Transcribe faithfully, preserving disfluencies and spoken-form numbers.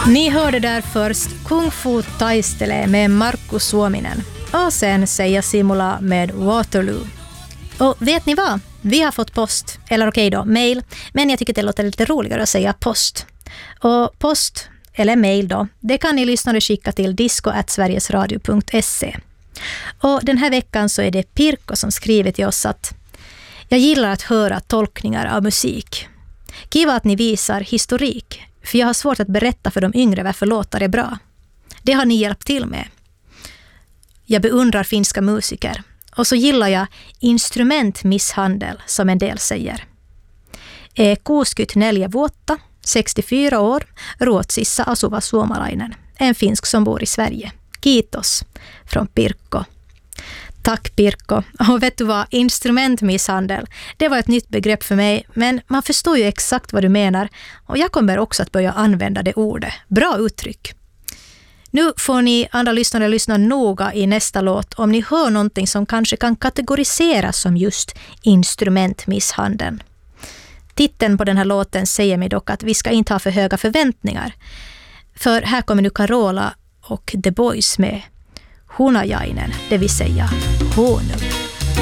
Ni hörde där först Kung Fu Taistele med Markku Suominen och sen säger Simula med Waterloo. Och vet ni vad? Vi har fått post, eller okej då, mail, men jag tycker det låter lite roligare att säga post. Och post, eller mail då, det kan ni lyssnare skicka till disco at sverigesradio punkt se. Och den här veckan så är det Pirkko som skriver till oss att jag gillar att höra tolkningar av musik. Kiva att ni visar historik, för jag har svårt att berätta för de yngre varför låtar är bra. Det har ni hjälpt till med. Jag beundrar finska musiker. Och så gillar jag instrumentmisshandel, som en del säger. E kuusikymmentä neljä vuotta, sextiofyra år, Ruotsissa asuva suomalainen. En finsk som bor i Sverige. Kiitos, från Pirkko. Tack Pirkko. Och vet du vad, instrumentmisshandel, det var ett nytt begrepp för mig, men man förstår ju exakt vad du menar. Och jag kommer också att börja använda det ordet. Bra uttryck. Nu får ni andra lyssnare lyssna noga i nästa låt om ni hör någonting som kanske kan kategoriseras som just instrumentmisshandeln. Titeln på den här låten säger mig dock att vi ska inte ha för höga förväntningar. För här kommer nu Carola och The Boys med Hunajainen, det vill säga honung.